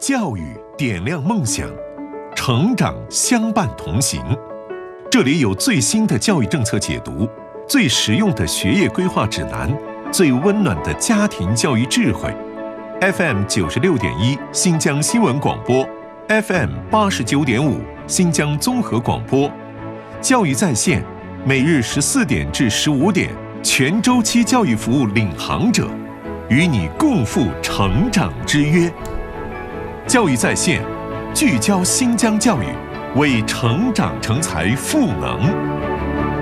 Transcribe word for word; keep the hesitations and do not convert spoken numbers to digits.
教育点亮梦想，成长相伴同行。这里有最新的教育政策解读，最实用的学业规划指南，最温暖的家庭教育智慧。F M 九十六点一新疆新闻广播 ，F M 八十九点五新疆综合广播，教育在线，每日十四点至十五点，全周期教育服务领航者，与你共赴成长之约。教育在线，聚焦新疆教育，为成长成才赋能。